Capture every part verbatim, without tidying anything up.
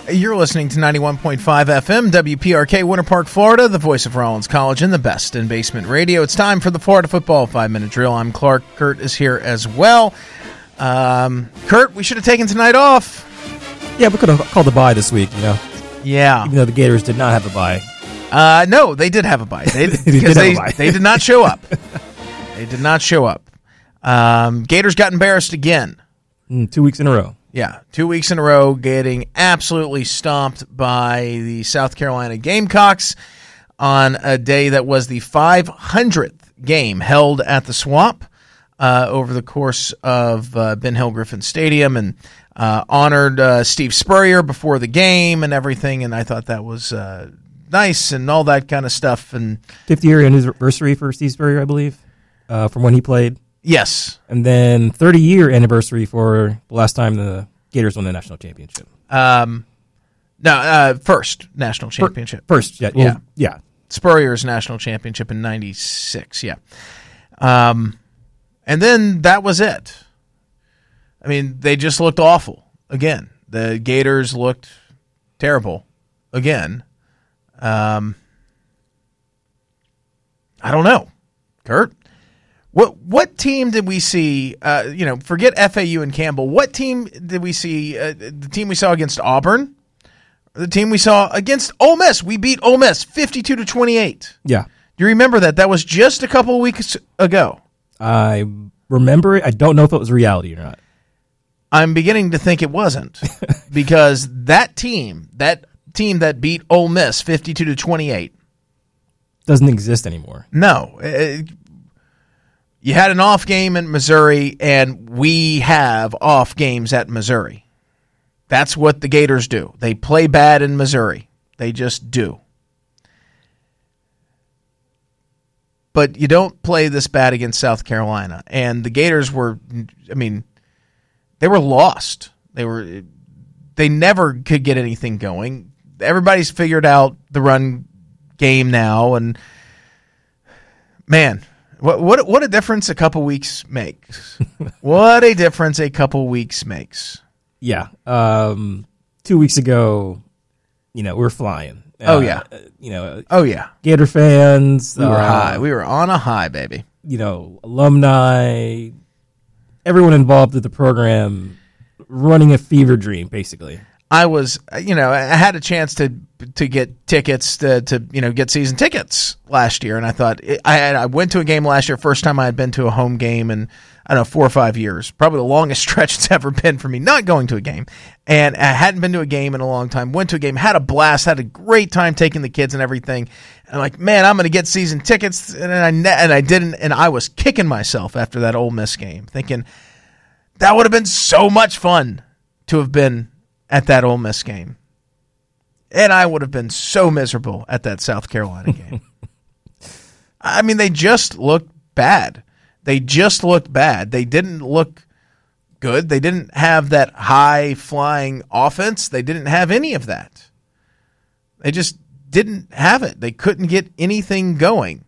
You're listening to ninety-one point five F M, W P R K, Winter Park, Florida, the voice of Rollins College and the best in basement radio. It's time for the Florida Football five-Minute Drill. I'm Clark. Kurt is here as well. Um, Kurt, we should have taken tonight off. Yeah, we could have called a bye this week, you know. Yeah. Even though the Gators did not have a bye. Uh, no, they did have a bye. They, they because did they, have a bye. they did not show up. They did not show up. Um, Gators got embarrassed again. Mm, two weeks in a row. Yeah, two weeks in a row getting absolutely stomped by the South Carolina Gamecocks on a day that was the five hundredth game held at the Swamp uh, over the course of uh, Ben Hill Griffin Stadium, and uh, honored uh, Steve Spurrier before the game and everything, and I thought that was uh, nice and all that kind of stuff. And fifty-year anniversary for Steve Spurrier, I believe, uh, from when he played. Yes. And then thirty-year anniversary for the last time the Gators won the national championship. Um, no, uh, first national championship. First, yeah. Well, yeah. yeah. Spurrier's national championship in ninety-six, yeah. Um, and then that was it. I mean, they just looked awful again. The Gators looked terrible again. Um, I don't know. Kurt? What what team did we see, uh, you know, forget F A U and Campbell, what team did we see, uh, the team we saw against Auburn, the team we saw against Ole Miss? We beat Ole Miss fifty-two to twenty-eight. Yeah. Do you remember that? That was just a couple of weeks ago. I remember it. I don't know if it was reality or not. I'm beginning to think it wasn't because that team, that team that beat Ole Miss fifty-two to twenty-eight. Doesn't exist anymore. No. It, You had an off game in Missouri, and we have off games at Missouri. That's what the Gators do. They play bad in Missouri. They just do. But you don't play this bad against South Carolina. And the Gators were, I mean, they were lost. They were, they never could get anything going. Everybody's figured out the run game now, and man, What what what a difference a couple weeks makes. What a difference a couple weeks makes. Yeah. Um, two weeks ago, you know, we were flying. Oh, uh, yeah. You know. Oh, yeah. Gator fans. We were uh, high. We were on a high, baby. You know, alumni, everyone involved with the program running a fever dream, basically. I was, you know, I had a chance to to get tickets to, to you know, get season tickets last year, and I thought I had, I went to a game last year, first time I had been to a home game in I don't know four or five years, probably the longest stretch it's ever been for me not going to a game, and I hadn't been to a game in a long time. Went to a game, had a blast, had a great time taking the kids and everything. And I'm like, man, I'm going to get season tickets, and I and I didn't, and I was kicking myself after that Ole Miss game, thinking that would have been so much fun to have been at that Ole Miss game. And I would have been so miserable at that South Carolina game. I mean, they just looked bad. They just looked bad. They didn't look good. They didn't have that high-flying offense. They didn't have any of that. They just didn't have it. They couldn't get anything going.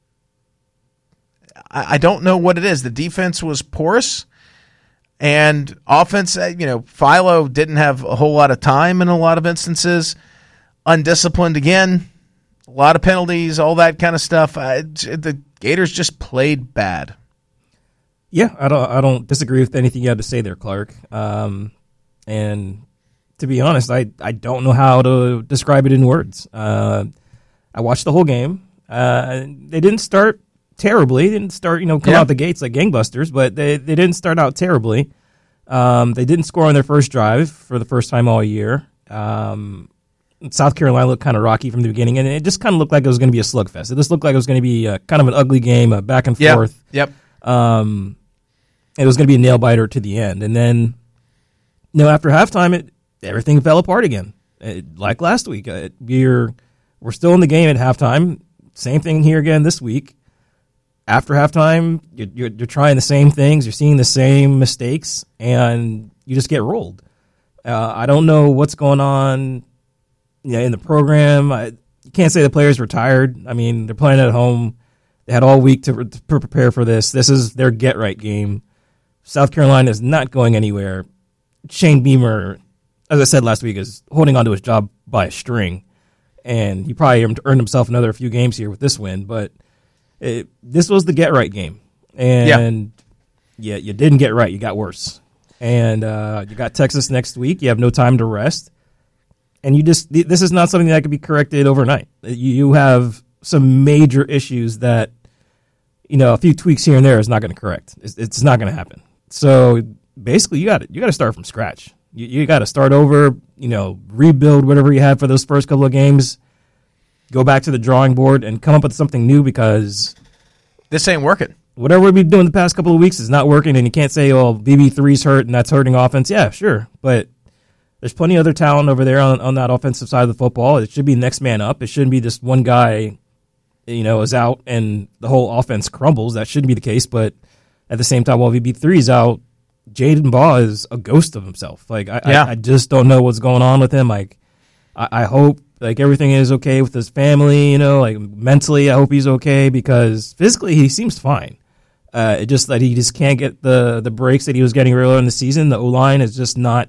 I, I don't know what it is. The defense was porous. And offense, you know, Philo didn't have a whole lot of time in a lot of instances. Undisciplined again, a lot of penalties, all that kind of stuff. I, the Gators just played bad. Yeah, I don't. I don't disagree with anything you had to say there, Clark. Um, and to be honest, I, I don't know how to describe it in words. Uh, I watched the whole game. Uh, they didn't start terribly. They didn't start, you know, come yeah. out the gates like gangbusters, but they, they didn't start out terribly. Um, they didn't score on their first drive for the first time all year. Um, South Carolina looked kind of rocky from the beginning, and it just kind of looked like it was going to be a slugfest. It just looked like it was going to be a, kind of an ugly game, a back and yep. forth. Yep. Um, it was going to be a nail biter to the end, and then, you know, after halftime, it everything fell apart again, it, like last week. It, we're we're still in the game at halftime. Same thing here again this week. After halftime, you're, you're, you're trying the same things, you're seeing the same mistakes, and you just get rolled. Uh, I don't know what's going on, you know, in the program. I, you can't say the players were tired. I mean, they're playing at home. They had all week to, to prepare for this. This is their get-right game. South Carolina is not going anywhere. Shane Beamer, as I said last week, is holding on to his job by a string, and he probably earned himself another few games here with this win. But it, this was the get right game, and yeah. yeah, you didn't get right; you got worse. And uh, you got Texas next week. You have no time to rest, and you just this is not something that can be corrected overnight. You, you have some major issues that, you know, a few tweaks here and there is not going to correct. It's, it's not going to happen. So basically, you got you got to start from scratch. You, you got to start over. You know, rebuild whatever you had for those first couple of games. Go back to the drawing board and come up with something new, because this ain't working. Whatever we've been doing the past couple of weeks is not working, and you can't say, oh, V B three's hurt and that's hurting offense. Yeah, sure, but there's plenty of other talent over there on, on that offensive side of the football. It should be next man up. It shouldn't be just one guy, you know, is out and the whole offense crumbles. That shouldn't be the case, but at the same time, while V B three's out, Jaden Baugh is a ghost of himself. Like, I, yeah. I, I just don't know what's going on with him. Like, I, I hope like everything is okay with his family, you know, like mentally, I hope he's okay, because physically he seems fine. Uh, it just that he just can't get the, the breaks that he was getting earlier in the season. The O-line is just not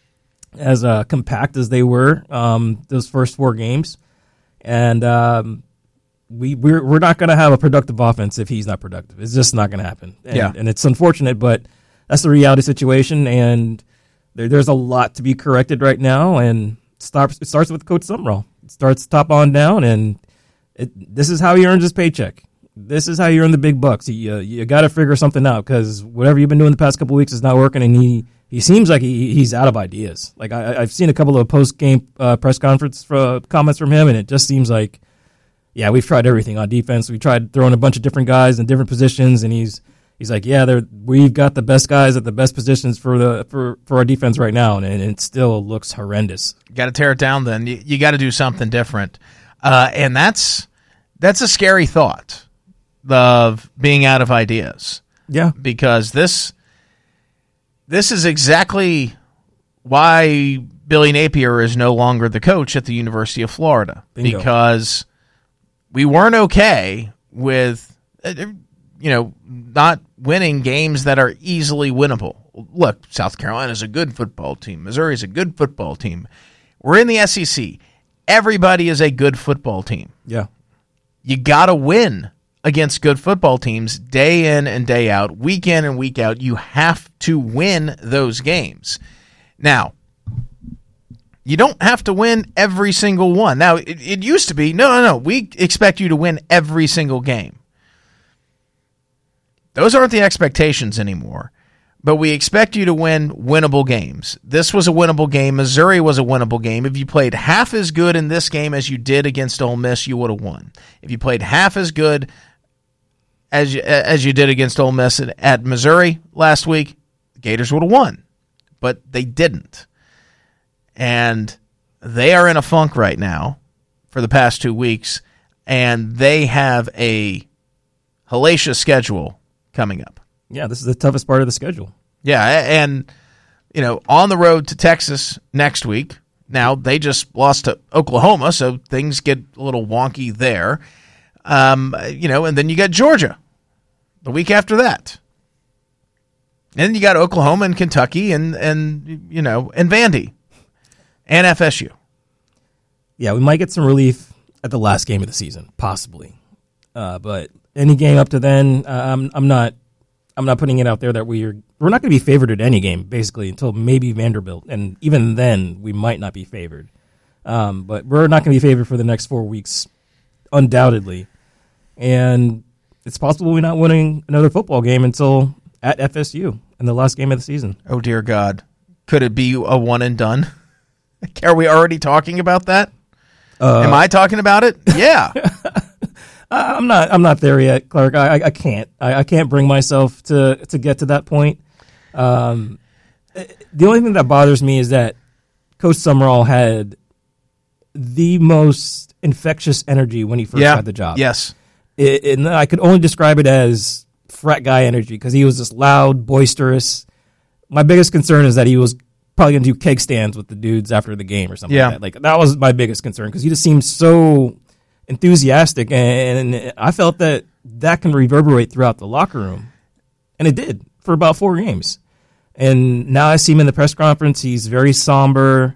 as uh, compact as they were um, those first four games. And um, we, we're, we're not going to have a productive offense if he's not productive. It's just not going to happen. And, yeah. and it's unfortunate, but that's the reality situation. And there, there's a lot to be corrected right now. And it starts, it starts with Coach Summerall. It starts top on down, and it, this is how he earns his paycheck. This is how you earn the big bucks. You, uh, you got to figure something out, because whatever you've been doing the past couple of weeks is not working, and he, he seems like he, he's out of ideas. Like I, I've seen a couple of post-game uh, press conference for, uh, comments from him, and it just seems like, yeah, we've tried everything on defense. We tried throwing a bunch of different guys in different positions, and he's he's like, yeah, they're, we've got the best guys at the best positions for the for, for our defense right now, and, and it still looks horrendous. Got to tear it down. Then you, you got to do something different, uh, and that's that's a scary thought of being out of ideas. Yeah, because this this is exactly why Billy Napier is no longer the coach at the University of Florida. Bingo. Because we weren't okay with, you know, not winning games that are easily winnable. Look, South Carolina is a good football team. Missouri is a good football team. We're in the S E C. Everybody is a good football team. Yeah, you got to win against good football teams day in and day out, week in and week out. You have to win those games. Now, you don't have to win every single one. Now, it, it used to be, no, no, no, we expect you to win every single game. Those aren't the expectations anymore, but we expect you to win winnable games. This was a winnable game. Missouri was a winnable game. If you played half as good in this game as you did against Ole Miss, you would have won. If you played half as good as you, as you did against Ole Miss at, at Missouri last week, the Gators would have won, but they didn't. And they are in a funk right now for the past two weeks, and they have a hellacious schedule coming up. Yeah, this is the toughest part of the schedule. Yeah, and, you know, on the road to Texas next week. Now, they just lost to Oklahoma, so things get a little wonky there. Um, you know, and then you got Georgia the week after that. And then you got Oklahoma and Kentucky and, and you know, and Vandy and F S U. Yeah, we might get some relief at the last game of the season, possibly. Uh, but any game up to then, uh, I'm I'm not I'm not putting it out there that we're we're not going to be favored at any game basically until maybe Vanderbilt, and even then we might not be favored. Um, but we're not going to be favored for the next four weeks, undoubtedly, and it's possible we're not winning another football game until at F S U in the last game of the season. Oh dear God, could it be a one and done? Are we already talking about that? Uh, Am I talking about it? Yeah. I'm not. I'm not there yet, Clark. I, I can't. I, I can't bring myself to to get to that point. Um, the only thing that bothers me is that Coach Summerall had the most infectious energy when he first yeah. got the job. Yes, it, and I could only describe it as frat guy energy because he was just loud, boisterous. My biggest concern is that he was probably going to do keg stands with the dudes after the game or something. Yeah. like that. Like that was my biggest concern because he just seemed so enthusiastic, and I felt that that can reverberate throughout the locker room, and it did for about four games. And now I see him in the press conference. He's very somber,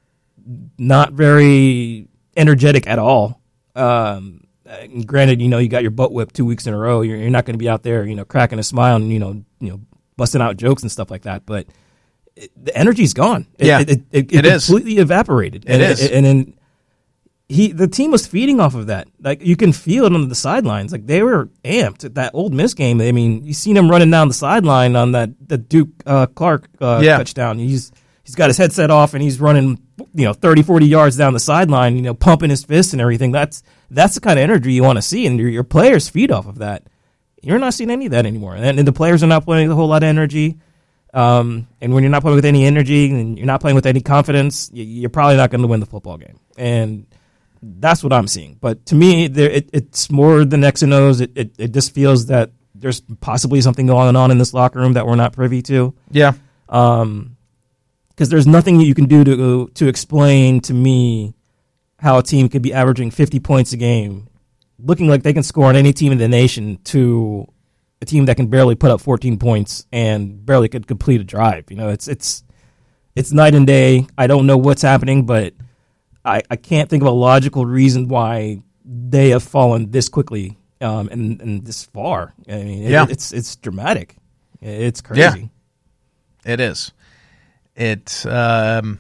not very energetic at all. Um, granted, you know, you got your butt whipped two weeks in a row. You're, you're not going to be out there, you know, cracking a smile and, you know, you know, busting out jokes and stuff like that. But it, the energy's gone. It, yeah, it, it, it, it is completely evaporated. It and, is, and then he, the team was feeding off of that. Like you can feel it on the sidelines. Like they were amped at that Ole Miss game. I mean, you seen him running down the sideline on that the Duke uh, Clark uh, yeah. touchdown. He's he's got his headset off and he's running, you know, thirty, forty yards down the sideline. You know, pumping his fists and everything. That's that's the kind of energy you want to see, and your, your players feed off of that. You're not seeing any of that anymore, and, and the players are not playing with a whole lot of energy. Um, and when you're not playing with any energy and you're not playing with any confidence, you're probably not going to win the football game. And that's what I'm seeing. But to me, there, it, it's more than X and O's. It, it it just feels that there's possibly something going on in this locker room that we're not privy to. Yeah. Um, because there's nothing you can do to to explain to me how a team could be averaging fifty points a game, looking like they can score on any team in the nation, to a team that can barely put up fourteen points and barely could complete a drive. You know, it's it's it's night and day. I don't know what's happening, but I, I can't think of a logical reason why they have fallen this quickly um, and, and this far. I mean, it, yeah. it's it's dramatic. It's crazy. Yeah, it is. It um,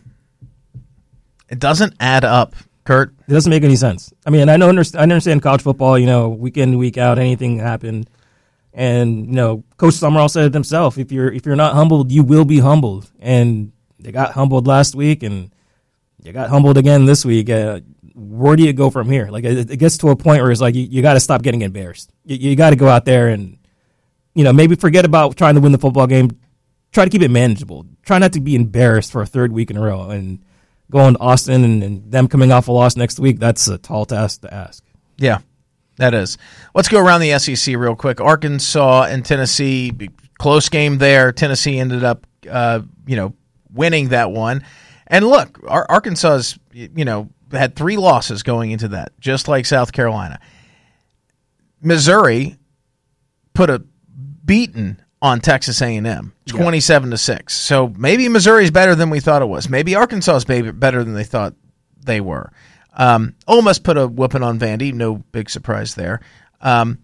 it doesn't add up, Kurt. It doesn't make any sense. I mean, I know I understand college football. You know, week in, week out, anything happen. And you know, Coach Summerall said it himself: if you're if you're not humbled, you will be humbled. And they got humbled last week, and you got humbled again this week. Uh, where do you go from here? Like, it, it gets to a point where it's like you, you got to stop getting embarrassed. You, you got to go out there and, you know, maybe forget about trying to win the football game. Try to keep it manageable. Try not to be embarrassed for a third week in a row. And going to Austin and, and them coming off a loss next week, that's a tall task to ask. Yeah, that is. Let's go around the S E C real quick. Arkansas and Tennessee, close game there. Tennessee ended up, uh, you know, winning that one. And look, Arkansas's, you know, had three losses going into that, just like South Carolina. Missouri put a beating on Texas A and M, twenty-seven to six. So maybe Missouri's better than we thought it was. Maybe Arkansas is better than they thought they were. Um, Ole Miss put a whooping on Vandy. No big surprise there. Um,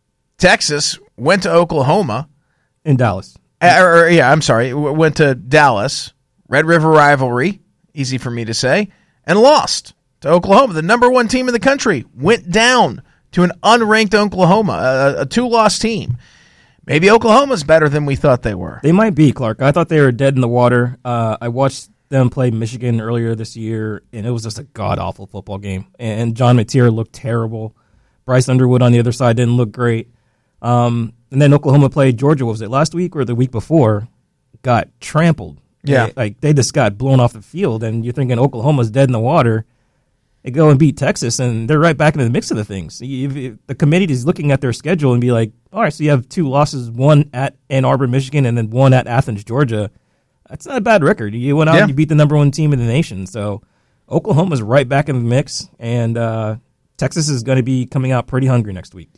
Texas went to Oklahoma. In Dallas. Uh, or, yeah, I'm sorry. Went to Dallas. Red River rivalry, easy for me to say, and lost to Oklahoma. The number one team in the country went down to an unranked Oklahoma, a, a two-loss team. Maybe Oklahoma's better than we thought they were. They might be, Clark. I thought they were dead in the water. Uh, I watched them play Michigan earlier this year, and it was just a god-awful football game. And John Mateer looked terrible. Bryce Underwood on the other side didn't look great. Um, and then Oklahoma played Georgia, what was it, last week or the week before, got trampled. Yeah. They, like, they just got blown off the field, and you're thinking Oklahoma's dead in the water. They go and beat Texas, and they're right back into the mix of the things. If, if the committee is looking at their schedule and be like, all right, so you have two losses, one at Ann Arbor, Michigan, and then one at Athens, Georgia. That's not a bad record. You went out yeah. and you beat the number one team in the nation. So Oklahoma's right back in the mix, and uh, Texas is going to be coming out pretty hungry next week.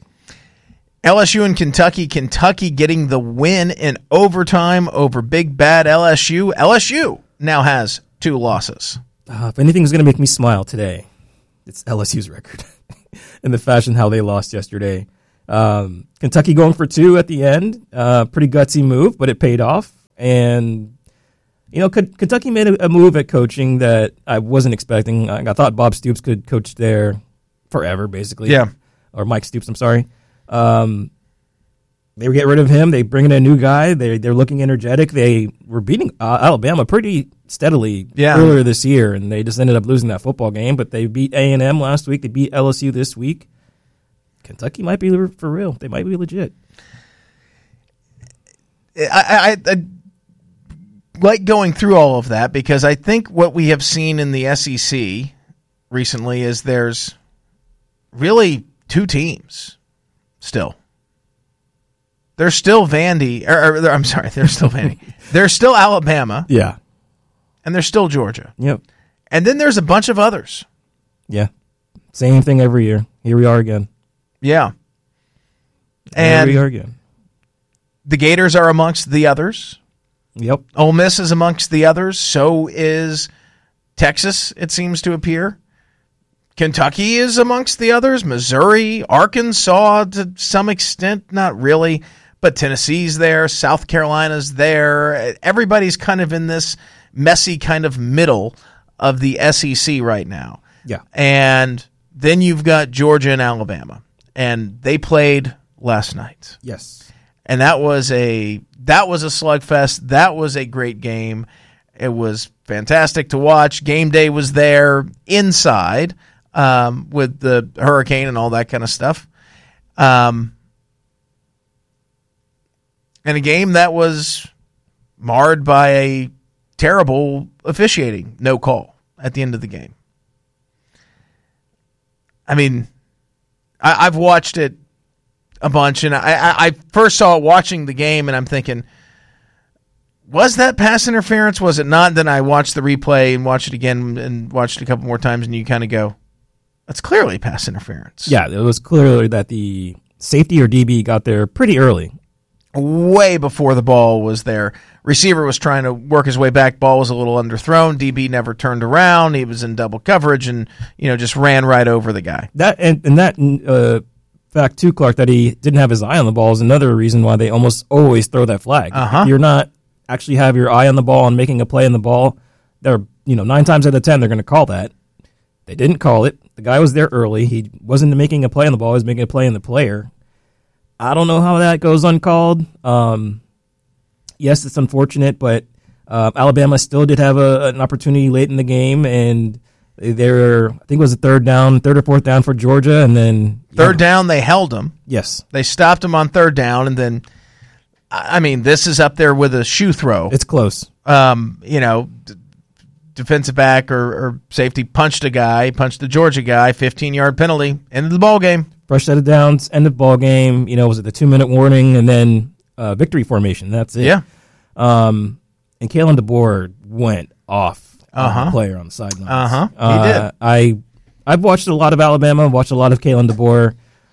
L S U and Kentucky. Kentucky getting the win in overtime over big bad L S U. L S U now has two losses. Uh, if anything's going to make me smile today, it's L S U's record in the fashion how they lost yesterday. Um, Kentucky going for two at the end. Uh, pretty gutsy move, but it paid off. And, you know, K- Kentucky made a, a move at coaching that I wasn't expecting. I, I thought Bob Stoops could coach there forever, basically. Yeah. Or Mike Stoops, I'm sorry. Um, they get rid of him. They bring in a new guy. They, they're looking energetic. They were beating uh, Alabama pretty steadily yeah. earlier this year, and they just ended up losing that football game. But they beat A and M last week. They beat L S U this week. Kentucky might be for real. They might be legit. I, I, I like going through all of that because I think what we have seen in the S E C recently is there's really two teams still. There's still Vandy, or, or I'm sorry, there's still Vandy. There's still Alabama. Yeah. And there's still Georgia. Yep. And then there's a bunch of others. Yeah. Same thing every year. Here we are again. Yeah. And Here we are again. The Gators are amongst the others. Yep. Ole Miss is amongst the others. So is Texas, it seems to appear. Kentucky is amongst the others. Missouri, Arkansas to some extent, not really. But Tennessee's there. South Carolina's there. Everybody's kind of in this messy kind of middle of the S E C right now. Yeah. And then you've got Georgia and Alabama. And they played last night. Yes. And that was a that was a slugfest. That was a great game. It was fantastic to watch. Game day was there inside um, with the hurricane and all that kind of stuff. Um, and a game that was marred by a terrible officiating, no call at the end of the game. I mean, I, I've watched it a bunch, and I, I, I first saw it watching the game, and I'm thinking, was that pass interference? Was it not? Then I watched the replay and watched it again and watched it a couple more times, and you kind of go, that's clearly pass interference. Yeah, it was clearly that the safety or D B got there pretty early. Way before the ball was there. Receiver was trying to work his way back. Ball was a little underthrown. D B never turned around. He was in double coverage and, you know, just ran right over the guy. That and, and that uh, fact too, Clark, that he didn't have his eye on the ball is another reason why they almost always throw that flag. Uh-huh. If you're not actually have your eye on the ball and making a play on the ball, they're, you know, nine times out of ten they're going to call that. They didn't call it. The guy was there early. He wasn't making a play on the ball. He was making a play on the player. I don't know how that goes uncalled. Um, yes, it's unfortunate, but uh, Alabama still did have a, an opportunity late in the game, and they were, I think it was a third down, third or fourth down for Georgia, and then third know, down they held them. Yes, they stopped him on third down, and then I mean this is up there with a shoe throw. It's close. Um, you know, d- defensive back or, or safety punched a guy, punched the Georgia guy, fifteen yard penalty, end of the ball game. Fresh set of downs, end of ball game. You know, was it the two minute warning and then uh, victory formation? That's it. Yeah. Um, and Kalen DeBoer went off uh-huh. on the player on the sidelines. Uh-huh. He uh, did. I I've watched a lot of Alabama. Watched a lot of Kalen DeBoer.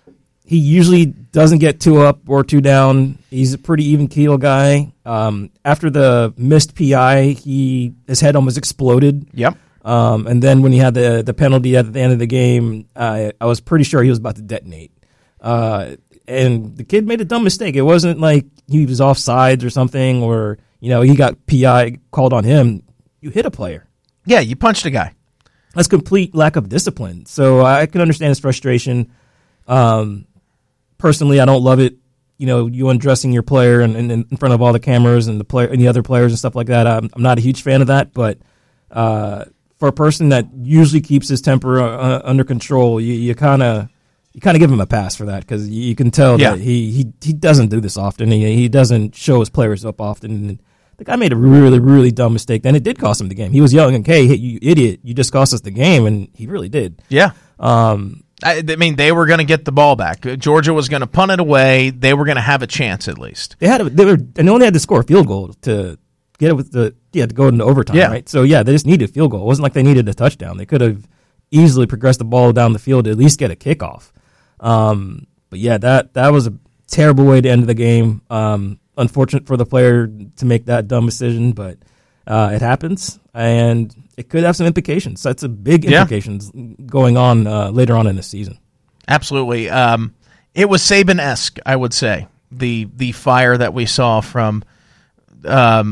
He usually doesn't get two up or two down. He's a pretty even keel guy. Um, after the missed P I, he his head almost exploded. Yep. Um, and then when he had the the penalty at the end of the game, uh, I was pretty sure he was about to detonate. Uh, and the kid made a dumb mistake. It wasn't like he was offsides or something, or you know he got P I called on him. You hit a player. Yeah, you punched a guy. That's complete lack of discipline. So I can understand his frustration. Um, personally, I don't love it. You know, you undressing your player and in, in, in front of all the cameras and the player and the other players and stuff like that. I'm, I'm not a huge fan of that, but. Uh, For a person that usually keeps his temper uh, under control, you you kind of you kind of give him a pass for that because you, you can tell yeah. that he, he he doesn't do this often. He he doesn't show his players up often. And the guy made a really really dumb mistake. Then it did cost him the game. He was yelling, "Okay, hey, you idiot! You just cost us the game," and he really did. Yeah. Um, I, I mean, they were going to get the ball back. Georgia was going to punt it away. They were going to have a chance at least. They had a, they were and they only had to score a field goal to. Get it with the yeah to go into overtime, yeah. right? So yeah, they just needed a field goal. It wasn't like they needed a touchdown. They could have easily progressed the ball down the field to at least get a kickoff. Um, but yeah, that that was a terrible way to end the game. Um, unfortunate for the player to make that dumb decision, but uh, it happens, and it could have some implications. That's a big implications yeah. going on uh, later on in the season. Absolutely, um, it was Saban-esque, I would say. The the fire that we saw from. Um,